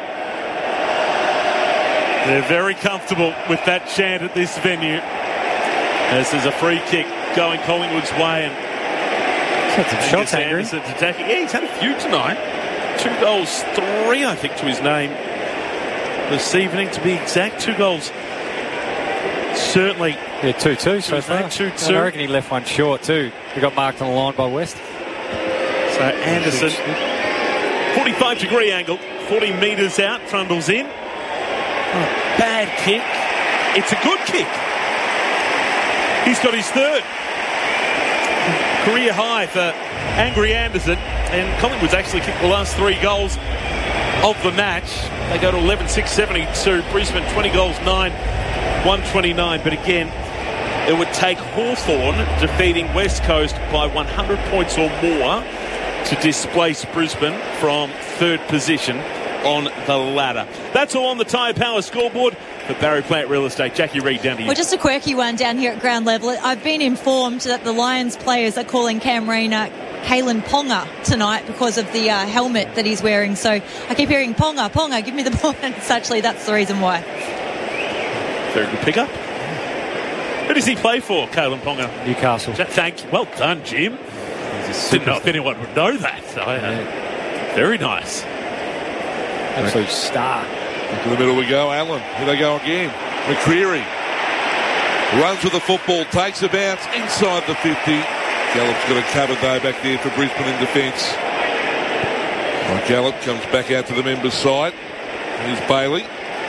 They're very comfortable with that chant at this venue. As there's a free kick going Collingwood's way. And some shots, Anderson's attacking. Yeah, he's had a few tonight. 2 goals, 3, I think, to his name this evening, to be exact. 2 goals. Certainly. Yeah, 2-2 so far. 2-2. I reckon he left one short too. He got marked on the line by West. So Anderson, 45-degree angle, 40 metres out, trundles in. Bad kick. It's a good kick. He's got his 3rd. career high for Angry Anderson, and Collingwood's actually kicked the last 3 goals of the match. They go to 11-6-72. Brisbane 20 goals, 9-129. But again, it would take Hawthorn defeating West Coast by 100 points or more to displace Brisbane from 3rd position on the ladder. That's all on the Tyre Power scoreboard. For Barry Plant Real Estate, Jackie Reid, down to you. Well, just a quirky one down here at ground level. I've been informed that the Lions players are calling Cam Rayner Kalen Ponga tonight because of the helmet that he's wearing. So I keep hearing Ponga, Ponga, give me the ball. And actually, that's the reason why. Very good pickup. Who does he play for, Kalen Ponga? Newcastle. Thank you. Well done, Jim. Didn't know if anyone would know that. So, very nice. Absolute star. Into the middle we go, Allen. Here they go again. McCreary runs with the football, takes a bounce inside the 50. Gallup's got a cover though back there for Brisbane in defence. Gallup comes back out to the members' side. Here's Bailey.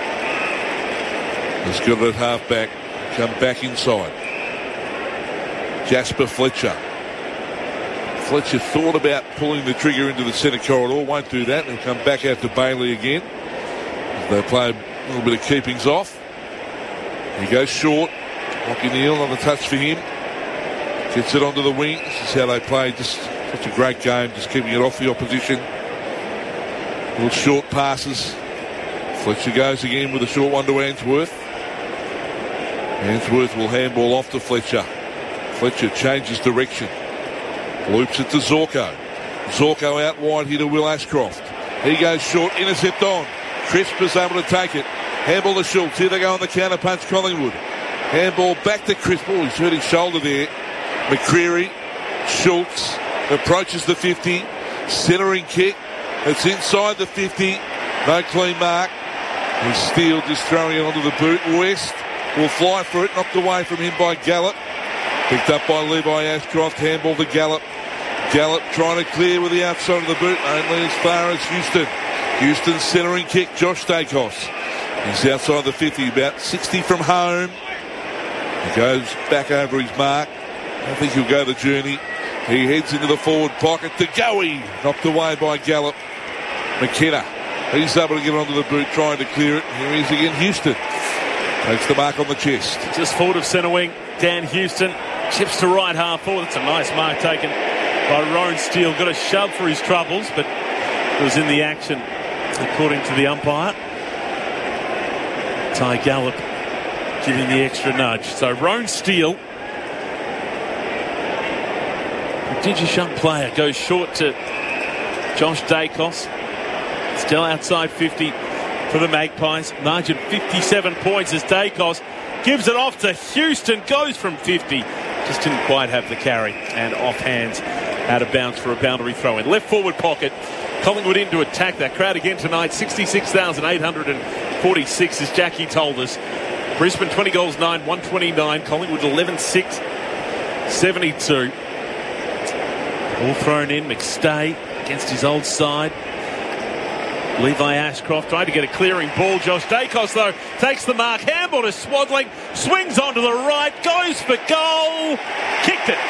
He's got it at half back. Come back inside. Jasper Fletcher. Fletcher thought about pulling the trigger into the centre corridor. Won't do that. He'll come back out to Bailey again. They play a little bit of keepings off. He goes short. Lockie Neal on the touch for him. Gets it onto the wing. This is how they play. Just such a great game. Just keeping it off the opposition. Little short passes. Fletcher goes again with a short one to Ainsworth. Ainsworth will handball off to Fletcher. Fletcher changes direction. Loops it to Zorko. Zorko out wide here to Will Ashcroft. He goes short. Intercept on. Crisp is able to take it. Handball to Schultz. Here they go on the counter punch, Collingwood. Handball back to Crisp. Oh, he's hurt his shoulder there. McCreary. Schultz approaches the 50. Centering kick. It's inside the 50. No clean mark. And Steele just throwing it onto the boot. West will fly for it. Knocked away from him by Gallup. Picked up by Levi Ashcroft. Handball to Gallup. Gallup trying to clear with the outside of the boot. Only as far as Houston. Houston's centering kick, Josh Dacos. He's outside the 50, about 60 from home. He goes back over his mark. I think he'll go the journey. He heads into the forward pocket to Goey. Knocked away by Gallup. McKenna. He's able to get onto the boot, trying to clear it. Here he is again, Houston. Takes the mark on the chest. Just forward of centre wing, Dan Houston. Chips to right half forward. It's a nice mark taken by Rowan Steele. Got a shove for his troubles, but it was in the action, according to the umpire. Ty Gallup giving the extra nudge. So Rowan Steele, prodigious young player, goes short to Josh Dacos. Still outside 50 for the Magpies. Margin 57 points as Dacos gives it off to Houston. Goes from 50. Just didn't quite have the carry. And off hands, out of bounds for a boundary throw in. Left forward pocket. Collingwood in to attack. That crowd again tonight. 66,846 as Jackie told us. Brisbane 20 goals, 9-129. Collingwood 11-6-72. All thrown in. McStay against his old side. Levi Ashcroft trying to get a clearing ball. Josh Dacos, though, takes the mark. Handball to Swadling. Swings onto the right. Goes for goal. Kicked it.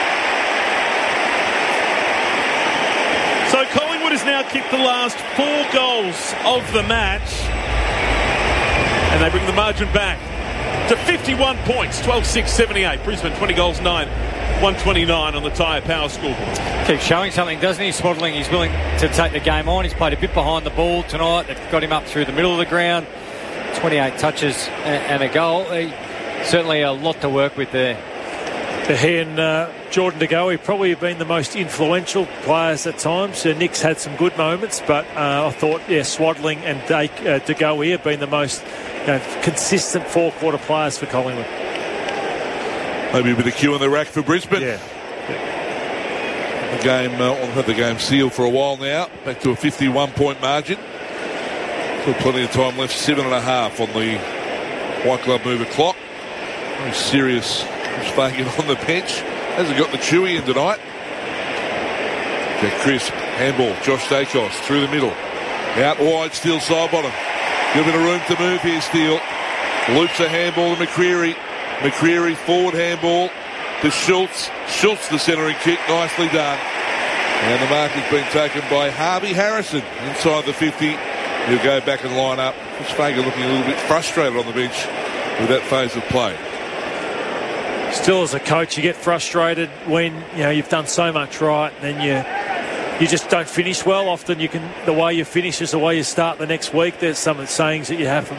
So Collingwood has now kicked the last 4 goals of the match. And they bring the margin back to 51 points. 12-6-78. Brisbane 20 goals, 9-129 on the Tyre Power scoreboard. Keeps showing something, doesn't he? Swaddling, he's willing to take the game on. He's played a bit behind the ball tonight. They've got him up through the middle of the ground. 28 touches and a goal. Certainly a lot to work with there. He and Jordan De Goey probably have been the most influential players at times. Nick's had some good moments, but I thought, Swaddling and De Goey have been the most consistent four-quarter players for Collingwood. Maybe a bit of cue in the rack for Brisbane. Yeah. The game, had the game sealed for a while now. Back to a 51-point margin. Still plenty of time left. 7.5 on the white glove mover clock. Very serious. He's Fagan on the bench. Hasn't got the chewy in tonight. Jack Crisp, handball. Josh Dacos through the middle. Out wide, Steele side bottom. Give it a room to move here, Steele. Loops a handball to McCreary. McCreary forward handball. to Schultz. Schultz, the centering kick, nicely done. And the mark has been taken by Harvey Harrison inside the 50. He'll go back and line up. Chris Fager looking a little bit frustrated on the bench with that phase of play. Still, as a coach, you get frustrated when you've done so much right, and then you just don't finish well. Often the way you finish is the way you start the next week. There's some sayings that you have from